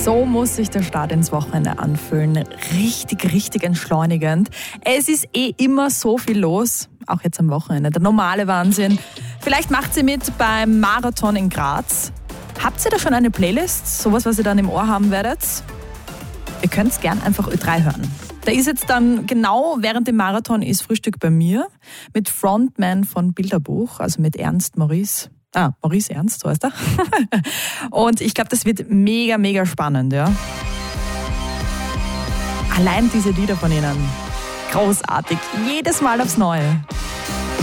So muss sich der Start ins Wochenende anfühlen. Richtig, richtig entschleunigend. Es ist immer so viel los, auch jetzt am Wochenende. Der normale Wahnsinn. Vielleicht macht ihr mit beim Marathon in Graz. Habt ihr da schon eine Playlist? Sowas, was ihr dann im Ohr haben werdet? Ihr könnt gern einfach Ö3 hören. Da ist jetzt dann genau während dem Marathon ist Frühstück bei mir mit Frontman von Bilderbuch, also mit Ernst Maurice. Maurice Ernst, so heißt er. Und ich glaube, das wird mega, mega spannend, ja. Allein diese Lieder von ihnen. Großartig. Jedes Mal aufs Neue.